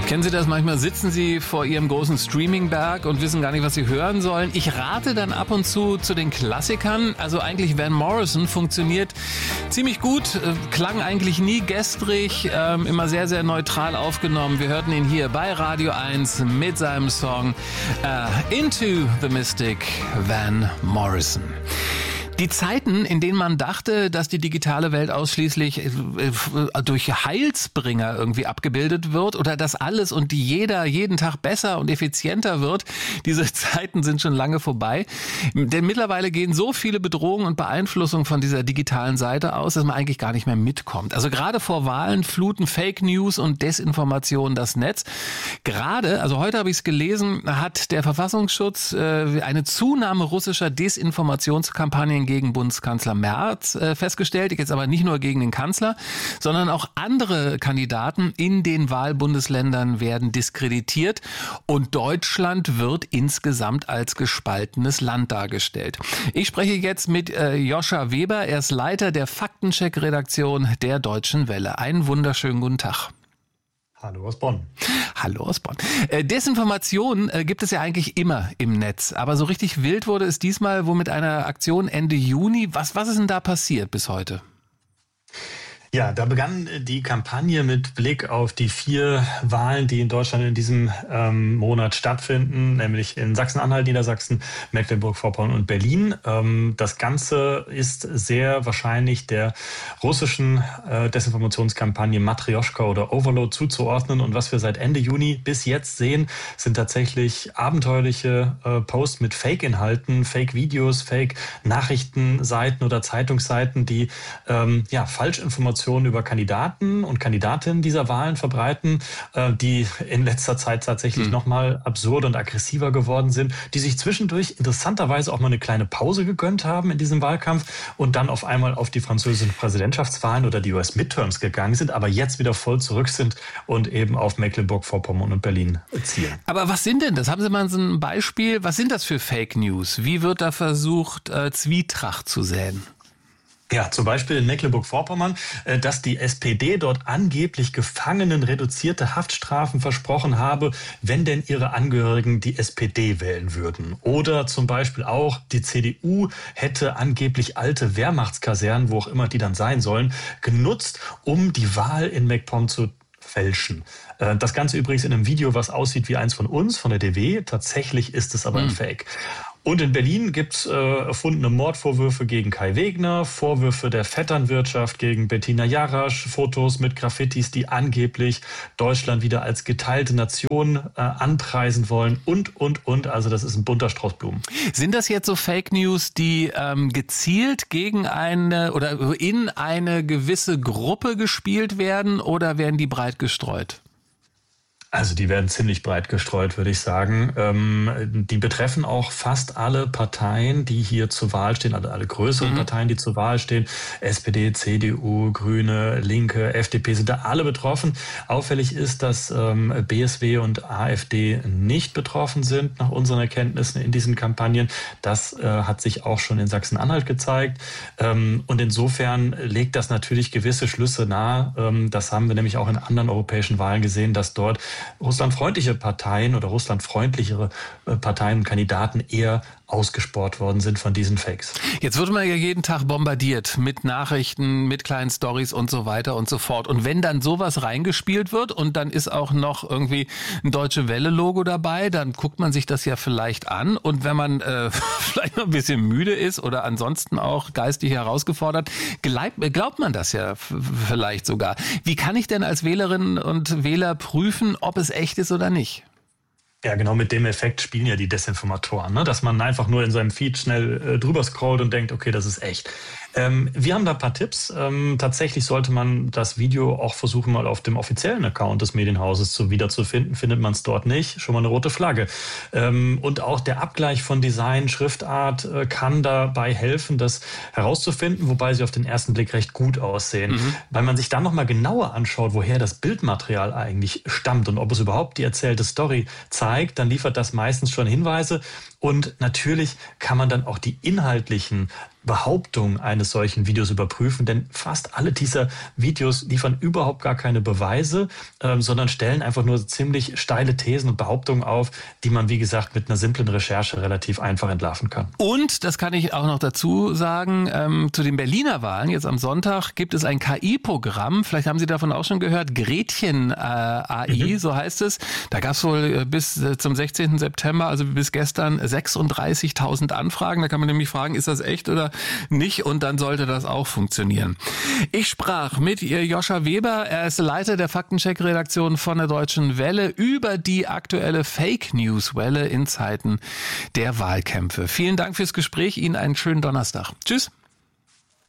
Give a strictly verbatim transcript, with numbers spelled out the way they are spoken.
Kennen Sie das? Manchmal sitzen Sie vor Ihrem großen Streamingberg und wissen gar nicht, was Sie hören sollen. Ich rate dann ab und zu zu den Klassikern. Also eigentlich Van Morrison funktioniert ziemlich gut, äh, klang eigentlich nie gestrig, äh, immer sehr, sehr neutral aufgenommen. Wir hörten ihn hier bei Radio eins mit seinem Song äh, Into the Mystic, Van Morrison. Die Zeiten, in denen man dachte, dass die digitale Welt ausschließlich durch Heilsbringer irgendwie abgebildet wird oder dass alles und jeder jeden Tag besser und effizienter wird, diese Zeiten sind schon lange vorbei. Denn mittlerweile gehen so viele Bedrohungen und Beeinflussungen von dieser digitalen Seite aus, dass man eigentlich gar nicht mehr mitkommt. Also gerade vor Wahlen fluten Fake News und Desinformation das Netz. Gerade, also heute habe ich es gelesen, hat der Verfassungsschutz äh, eine Zunahme russischer Desinformationskampagnen gegen Bundeskanzler Merz äh, festgestellt, jetzt aber nicht nur gegen den Kanzler, sondern auch andere Kandidaten in den Wahlbundesländern werden diskreditiert und Deutschland wird insgesamt als gespaltenes Land dargestellt. Ich spreche jetzt mit äh, Joscha Weber, er ist Leiter der Faktencheck-Redaktion der Deutschen Welle. Einen wunderschönen guten Tag. Hallo aus Bonn. Hallo aus Bonn. Äh, Desinformation äh, gibt es ja eigentlich immer im Netz. Aber so richtig wild wurde es diesmal wohl mit einer Aktion Ende Juni. Was, was ist denn da passiert bis heute? Ja, da begann die Kampagne mit Blick auf die vier Wahlen, die in Deutschland in diesem ähm, Monat stattfinden, nämlich in Sachsen-Anhalt, Niedersachsen, Mecklenburg-Vorpommern und Berlin. Ähm, das Ganze ist sehr wahrscheinlich der russischen äh, Desinformationskampagne Matrioschka oder Overload zuzuordnen. Und was wir seit Ende Juni bis jetzt sehen, sind tatsächlich abenteuerliche äh, Posts mit Fake-Inhalten, Fake-Videos, Fake-Nachrichtenseiten oder Zeitungsseiten, die ähm, ja Falschinformationen über Kandidaten und Kandidatinnen dieser Wahlen verbreiten, die in letzter Zeit tatsächlich mhm. nochmal absurd und aggressiver geworden sind, die sich zwischendurch interessanterweise auch mal eine kleine Pause gegönnt haben in diesem Wahlkampf und dann auf einmal auf die französischen Präsidentschaftswahlen oder die U S-Midterms gegangen sind, aber jetzt wieder voll zurück sind und eben auf Mecklenburg-Vorpommern und Berlin zielen. Aber was sind denn das? Haben Sie mal so ein Beispiel? Was sind das für Fake News? Wie wird da versucht, Zwietracht zu säen? Ja, zum Beispiel in Mecklenburg-Vorpommern, dass die S P D dort angeblich Gefangenen reduzierte Haftstrafen versprochen habe, wenn denn ihre Angehörigen die S P D wählen würden. Oder zum Beispiel auch die C D U hätte angeblich alte Wehrmachtskasernen, wo auch immer die dann sein sollen, genutzt, um die Wahl in MacPom zu fälschen. Das Ganze übrigens in einem Video, was aussieht wie eins von uns, von der D W. Tatsächlich ist es aber ein hm. Fake. Und in Berlin gibt's äh, erfundene Mordvorwürfe gegen Kai Wegner, Vorwürfe der Vetternwirtschaft gegen Bettina Jarasch, Fotos mit Graffitis, die angeblich Deutschland wieder als geteilte Nation äh, anpreisen wollen und, und, und. Also das ist ein bunter Strauß Blumen. Sind das jetzt so Fake News, die ähm, gezielt gegen eine oder in eine gewisse Gruppe gespielt werden oder werden die breit gestreut? Also die werden ziemlich breit gestreut, würde ich sagen. Ähm, die betreffen auch fast alle Parteien, die hier zur Wahl stehen, also alle größeren mhm. Parteien, die zur Wahl stehen. S P D, C D U, Grüne, Linke, F D P sind da alle betroffen. Auffällig ist, dass ähm, B S W und AfD nicht betroffen sind, nach unseren Erkenntnissen in diesen Kampagnen. Das äh, hat sich auch schon in Sachsen-Anhalt gezeigt. Ähm, und insofern legt das natürlich gewisse Schlüsse nahe. Ähm, das haben wir nämlich auch in anderen europäischen Wahlen gesehen, dass dort russlandfreundliche Parteien oder russlandfreundlichere Parteien und Kandidaten eher ausgespart worden sind von diesen Fakes. Jetzt wird man ja jeden Tag bombardiert mit Nachrichten, mit kleinen Storys und so weiter und so fort. Und wenn dann sowas reingespielt wird und dann ist auch noch irgendwie ein Deutsche Welle-Logo dabei, dann guckt man sich das ja vielleicht an. Und wenn man äh, vielleicht noch ein bisschen müde ist oder ansonsten auch geistig herausgefordert, glaubt, glaubt man das ja f- vielleicht sogar. Wie kann ich denn als Wählerinnen und Wähler prüfen, ob es echt ist oder nicht? Ja, genau mit dem Effekt spielen ja die Desinformatoren, ne? Dass man einfach nur in seinem Feed schnell äh, drüber scrollt und denkt, okay, das ist echt. Ähm, wir haben da ein paar Tipps. Ähm, tatsächlich sollte man das Video auch versuchen, mal auf dem offiziellen Account des Medienhauses zu wiederzufinden. Findet man es dort nicht, schon mal eine rote Flagge. Ähm, und auch der Abgleich von Design, Schriftart äh, kann dabei helfen, das herauszufinden, wobei sie auf den ersten Blick recht gut aussehen. Mhm. Weil man sich dann nochmal genauer anschaut, woher das Bildmaterial eigentlich stammt und ob es überhaupt die erzählte Story zeigt, dann liefert das meistens schon Hinweise. Und natürlich kann man dann auch die inhaltlichen Behauptung eines solchen Videos überprüfen, denn fast alle dieser Videos liefern überhaupt gar keine Beweise, ähm, sondern stellen einfach nur ziemlich steile Thesen und Behauptungen auf, die man, wie gesagt, mit einer simplen Recherche relativ einfach entlarven kann. Und, das kann ich auch noch dazu sagen, ähm, zu den Berliner Wahlen, jetzt am Sonntag, gibt es ein K I-Programm, vielleicht haben Sie davon auch schon gehört, Gretchen äh, A I, mhm. so heißt es. Da gab es wohl bis äh, zum sechzehnten September, also bis gestern, sechsunddreißigtausend Anfragen. Da kann man nämlich fragen, ist das echt oder nicht, und dann sollte das auch funktionieren. Ich sprach mit Joscha Weber, er ist Leiter der Faktencheck-Redaktion von der Deutschen Welle, über die aktuelle Fake-News-Welle in Zeiten der Wahlkämpfe. Vielen Dank fürs Gespräch, Ihnen einen schönen Donnerstag. Tschüss.